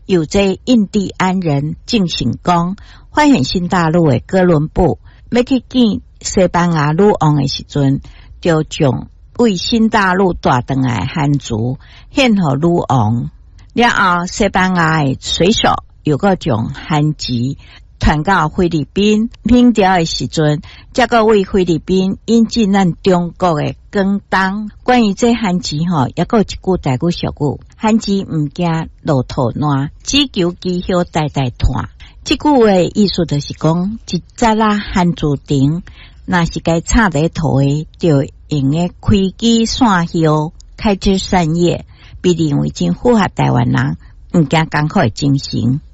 有这印第安人进行讲，发现新大陆的哥伦布要去见西班牙女王的时阵，就将为新大陆带回来汉族献给女王。了后，西班牙的水手又个将汉字传到菲律宾明朝的时阵，才个为菲律宾引进咱中国的广东。关于这汉字也个有一句台语俗语：汉字毋惊落土烂，只求机晓代代传。这句话的意思就是讲，一早啦汉字亭，若是该插在土的，就用个开机散叶，开枝散叶，被认为真符合台湾人毋惊艰苦的精神。